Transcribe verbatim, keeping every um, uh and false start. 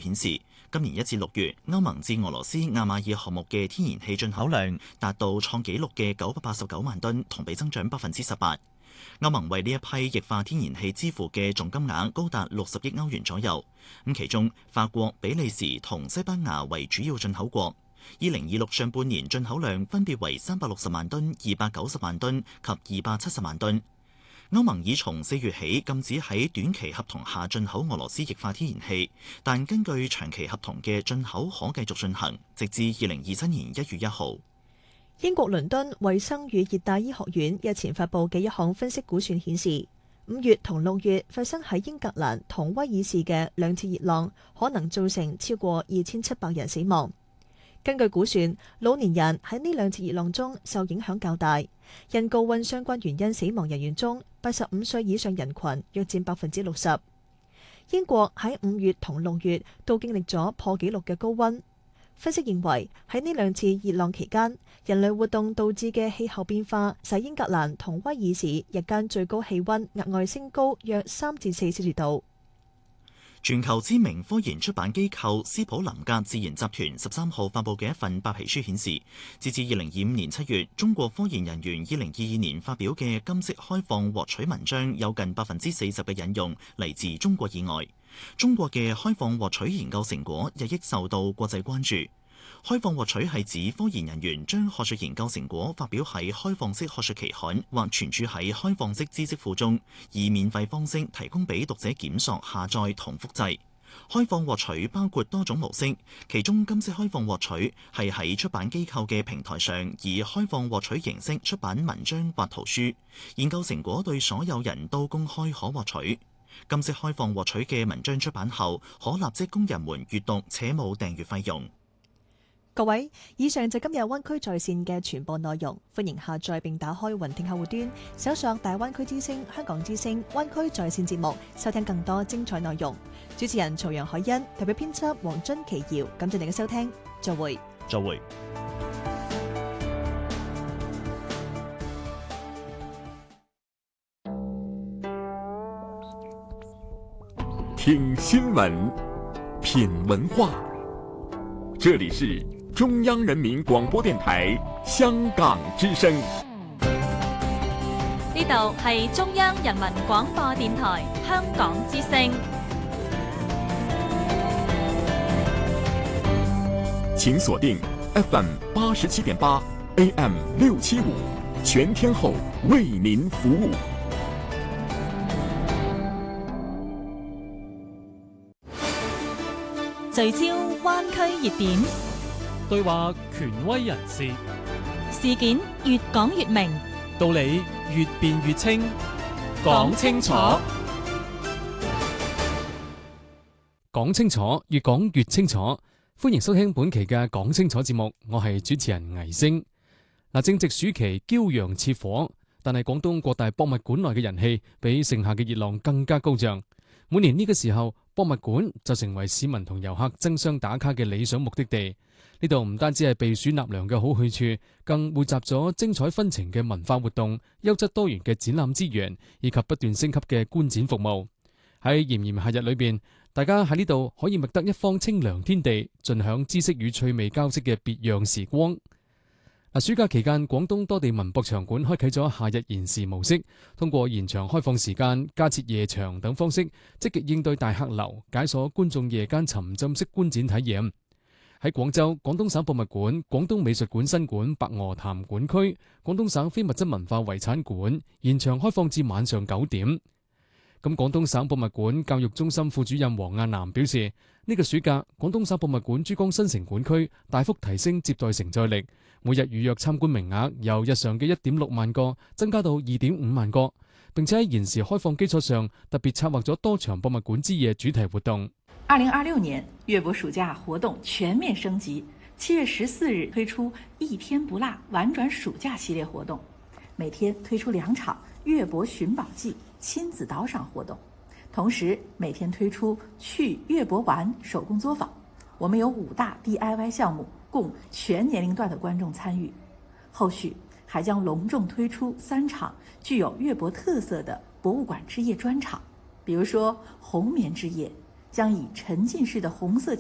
顯示，今年一至六月，歐盟至俄羅斯亞馬爾項目嘅天然氣進口量達到創紀錄嘅九百八十九萬噸，同比增長百分之十八。歐盟為呢一批液化天然氣支付嘅總金額高達六十億歐元左右。咁其中，法國、比利時同西班牙為主要進口國。二零二六上半年進口量分別為三百六十萬噸、二百九十萬噸及二百七十萬噸。歐盟已從四月起禁止喺短期合同下進口俄羅斯液化天然氣，但根據長期合同嘅進口可繼續進行，直至二零二七年一月一號。 英國倫敦衛生與熱帶醫學院日前發布嘅一項分析估算顯示，五月同六月發生喺英格蘭同威爾士嘅兩次熱浪，可能造成超過二千七百人死亡。根據估算，老年人喺呢兩次熱浪中受影響較大。因高溫相關原因死亡人員中，八十五歲以上人群約佔百分之六十。英國喺五月同六月都經歷咗破紀錄嘅高溫。分析認為，喺呢兩次熱浪期間，人類活動導致嘅氣候變化，使英格蘭同威爾士日間最高氣溫額外升高約三至四攝氏度。 全球知名科研出版機構斯普林格自然集團十三號發布嘅一份白皮書顯示，截至二零二五年七月，中國科研人員二零二二年發表嘅金色開放獲取文章有近百分之四十嘅引用嚟自中國以外。中國嘅開放獲取研究成果日益受到國際關注。開放獲取係指科研人員將學術研究成果發表喺開放式學術期刊或存儲喺開放式知識庫中，以免費方式提供俾讀者檢索、下載同複製。開放獲取包括多種模式，其中金色開放獲取係喺出版機構嘅平台上以開放獲取形式出版文章或圖書，研究成果對所有人都公開可獲取。金色開放獲取嘅文章出版後，可立即供人們閱讀，且冇訂閱費用。 各位，以上就今日灣區在線嘅全部內容，歡迎下載並打開雲聽客戶端，搜索大灣區之聲、香港之聲、灣區在線節目，收聽更多精彩內容。主持人曹陽海欣，特別編輯黃津琪瑤，感謝你嘅收聽，再會。 再會。 聽新聞，品文化，這裡是中央人民廣播電台香港之聲。 呢度係中央人民廣播電台香港之聲。 請鎖定 F M 八十七點八 A M 六七五，全天候為您服務。 聚焦灣區熱點， 對話權威人士， 事件越講越明， 道理越辯越清，講清楚，講清楚，越講越清楚。歡迎收聽本期嘅講清楚節目，我係主持人倪星。嗱，正值暑期，驕陽似火，但係廣東各大博物館內嘅人氣比盛夏嘅熱浪更加高漲。每年呢個時候，博物館就成為市民同遊客爭相打卡嘅理想目的地。呢度唔單止係避暑納涼嘅好去處，更匯集咗精彩紛呈嘅文化活動、優質多元嘅展覽資源，以及不斷升級嘅觀展服務。喺炎炎夏日裏邊，大家喺呢度可以覓得一方清涼天地，盡享知識與趣味交織嘅別樣時光。嗱，暑假期間，廣東多地文博場館開啟咗夏日延時模式，通過延長開放時間、加設夜場等方式，積極應對大客流，解鎖觀眾夜間沉浸式觀展體驗。喺廣州，廣東省博物館、廣東美術館新館白鵝潭館區、廣東省非物質文化遺產館延長開放至晚上九點。咁廣東省博物館教育中心副主任黃亞南表示，呢個暑假廣東省博物館珠江新城館區大幅提升接待承載力，每日預約參觀名額由日常嘅一點六萬個增加到二點五萬個，並且喺延時開放基礎上，特別策劃咗多場博物館之夜主題活動。 二零二六年粵博暑假活動全面升級，七月十四日推出一天不落玩轉暑假系列活動，每天推出兩場粵博尋寶記親子導賞活動，同時每天推出去粵博玩手工作坊。我們有五大 D I Y 項目，供全年齡段的觀眾參與。後續還將隆重推出三場具有粵博特色的博物館之夜專場，比如說紅棉之夜，將以沉浸式的紅色